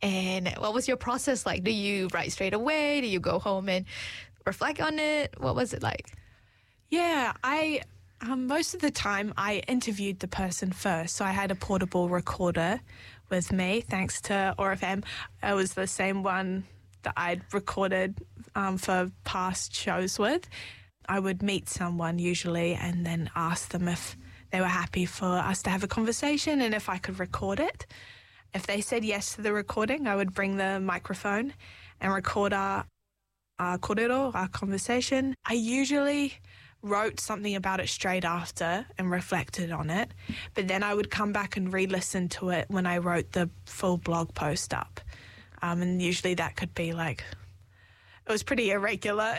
And what was your process like? Do you write straight away? Do you go home and reflect on it? What was it like? Yeah, I most of the time I interviewed the person first. So I had a portable recorder with me, thanks to ORFM. It was the same one that I'd recorded for past shows with. I would meet someone usually and then ask them if they were happy for us to have a conversation and if I could record it. If they said yes to the recording, I would bring the microphone and record our kōrero, our conversation. I usually wrote something about it straight after and reflected on it, but then I would come back and re-listen to it when I wrote the full blog post up. And usually that could be like, it was pretty irregular.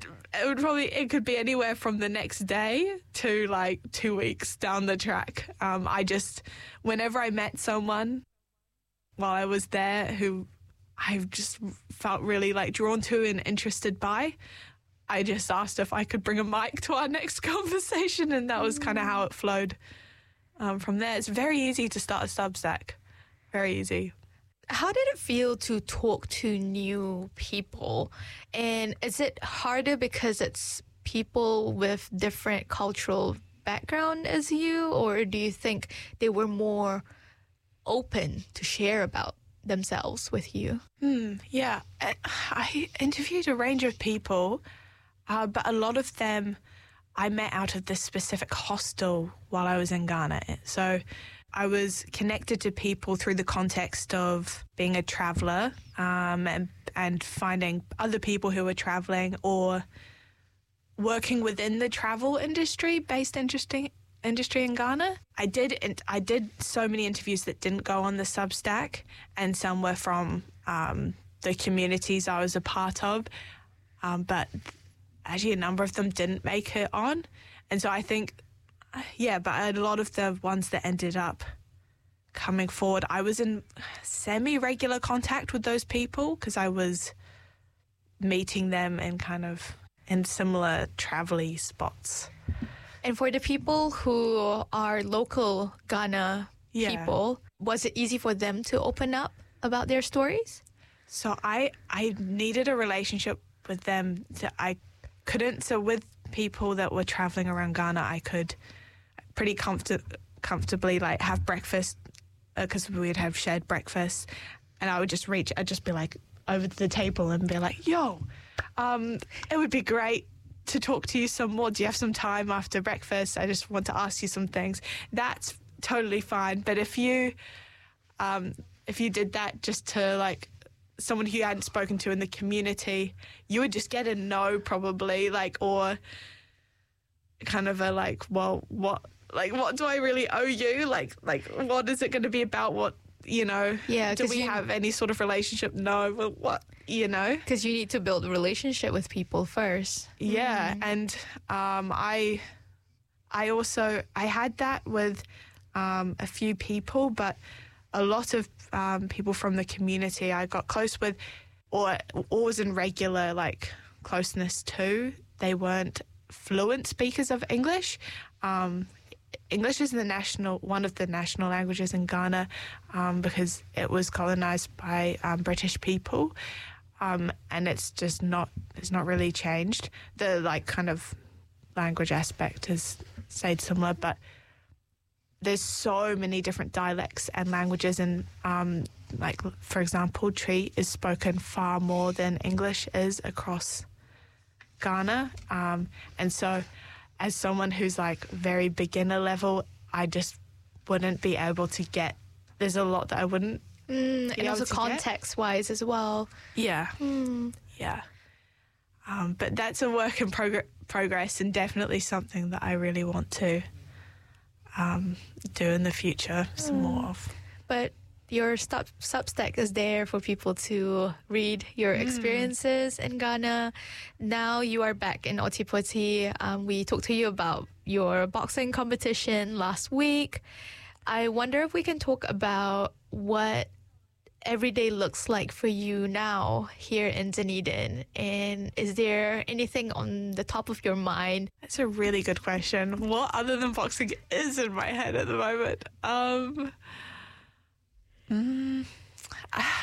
It could be anywhere from the next day to like 2 weeks down the track. Whenever I met someone while I was there who I just felt really like drawn to and interested by, I just asked if I could bring a mic to our next conversation, and that was kind of how it flowed from there. It's very easy to start a Substack. Very easy. How did it feel to talk to new people? And is it harder because it's people with different cultural background as you, or do you think they were more open to share about themselves with you? Yeah, I interviewed a range of people, but a lot of them I met out of this specific hostel while I was in Ghana. So I was connected to people through the context of being a traveller and finding other people who were travelling or working within the travel industry-based industry in Ghana. I did so many interviews that didn't go on the Substack, and some were from the communities I was a part of, but actually a number of them didn't make it on. And so I think, but a lot of the ones that ended up coming forward, I was in semi-regular contact with those people because I was meeting them in similar travel-y spots. And for the people who are local Ghana people, was it easy for them to open up about their stories? So I needed a relationship with them. So with people that were traveling around Ghana, I could pretty comfortably like have breakfast because we'd have shared breakfast, and I'd just be like over to the table and be like, yo, it would be great to talk to you some more. Do you have some time after breakfast? I just want to ask you some things. That's totally fine. But if you did that just to like someone who you hadn't spoken to in the community, you would just get a no probably, like, or kind of a like, well, what do I really owe you? Like what is it going to be about? What, Yeah, do we have any sort of relationship? No, well, what, Because you need to build a relationship with people first. Yeah, and I had that with a few people, but a lot of people from the community I got close with, or was in regular like closeness to, they weren't fluent speakers of English. English is one of the national languages in Ghana because it was colonized by British people, and it's not really changed. The like kind of language aspect has stayed similar, but there's so many different dialects and languages, and like for example, Twi is spoken far more than English is across Ghana, and so as someone who's like very beginner level, I just wouldn't be able to get. There's a lot that I wouldn't. And also context-wise as well. Yeah, yeah. But that's a work in progress, and definitely something that I really want to do in the future some more of. But your Substack is there for people to read your experiences in Ghana. Now you are back in Ōtepoti. We talked to you about your boxing competition last week. I wonder if we can talk about what every day looks like for you now here in Dunedin. And is there anything on the top of your mind? That's a really good question. What other than boxing is in my head at the moment?